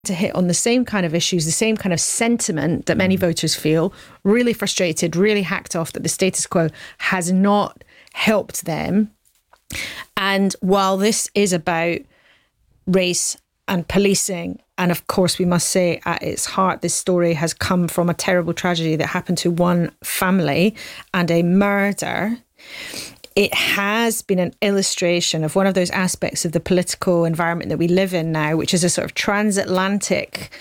to hit on the same kind of issues, the same kind of sentiment that many voters feel, really frustrated, really hacked off that the status quo has not helped them. And while this is about race and policing, and of course we must say at its heart this story has come from a terrible tragedy that happened to one family and a murder, it has been an illustration of one of those aspects of the political environment that we live in now, which is a sort of transatlantic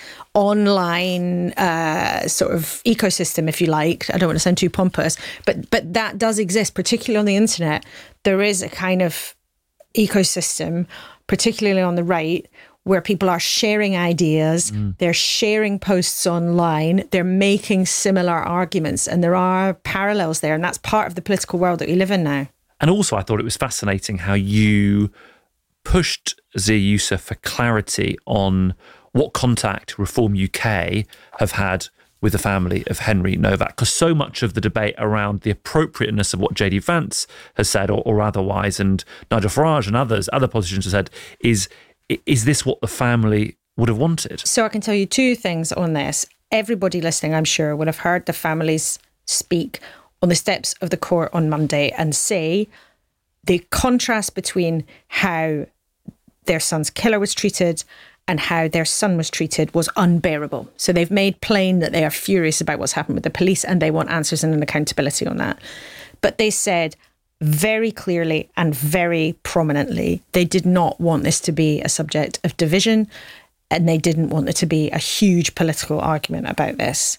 online sort of ecosystem, if you like. I don't want to sound too pompous, but that does exist, particularly on the internet. There is a kind of ecosystem, particularly on the right, where people are sharing ideas, they're sharing posts online, they're making similar arguments, and there are parallels there, and that's part of the political world that we live in now. And also, I thought it was fascinating how you pushed Zia Youssef for clarity on what contact Reform UK have had with the family of Henry Novak, because so much of the debate around the appropriateness of what JD Vance has said or otherwise, and Nigel Farage and other politicians have said, is this what the family would have wanted? So I can tell you two things on this. Everybody listening, I'm sure, would have heard the families speak on the steps of the court on Monday and say the contrast between how their son's killer was treated and how their son was treated was unbearable. So they've made plain that they are furious about what's happened with the police and they want answers and an accountability on that. But they said very clearly and very prominently they did not want this to be a subject of division, and they didn't want there to be a huge political argument about this.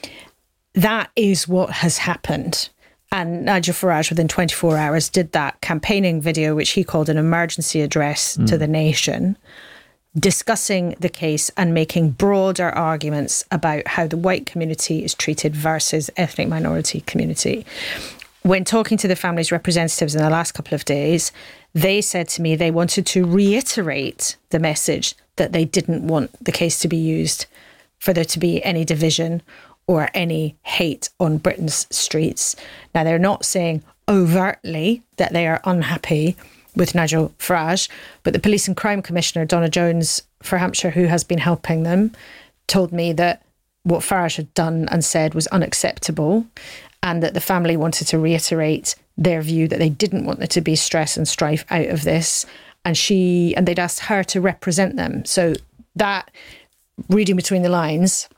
That is what has happened. And Nigel Farage, within 24 hours, did that campaigning video, which he called an emergency address to the nation, discussing the case and making broader arguments about how the white community is treated versus ethnic minority community. When talking to the family's representatives in the last couple of days, they said to me they wanted to reiterate the message that they didn't want the case to be used for there to be any division or any hate on Britain's streets. Now, they're not saying overtly that they are unhappy with Nigel Farage, but the Police and Crime Commissioner, Donna Jones for Hampshire, who has been helping them, told me that what Farage had done and said was unacceptable, and that the family wanted to reiterate their view that they didn't want there to be stress and strife out of this, and they'd asked her to represent them. So that, reading between the lines,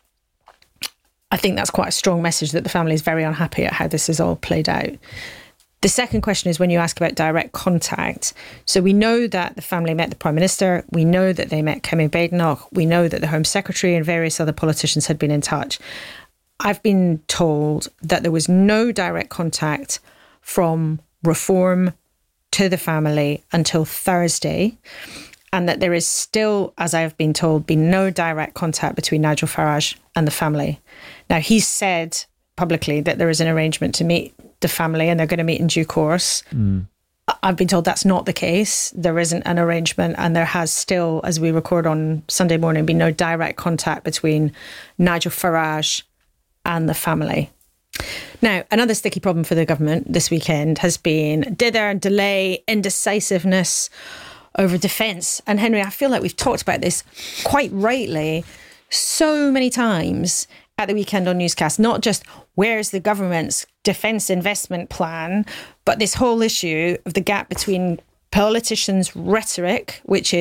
I think that's quite a strong message that the family is very unhappy at how this has all played out. The second question is when you ask about direct contact. So we know that the family met the Prime Minister. We know that they met Kemi Badenoch. We know that the Home Secretary and various other politicians had been in touch. I've been told that there was no direct contact from Reform to the family until Thursday, and that there is still, as I've been told, been no direct contact between Nigel Farage and the family. Now, he's said publicly that there is an arrangement to meet the family and they're going to meet in due course. I've been told that's not the case. There isn't an arrangement, and there has still, as we record on Sunday morning, been no direct contact between Nigel Farage and the family. Now, another sticky problem for the government this weekend has been dither, delay, indecisiveness over defence. And Henry, I feel like we've talked about this quite rightly so many times at the weekend on newscasts, not just where's the government's defence investment plan, but this whole issue of the gap between politicians' rhetoric, which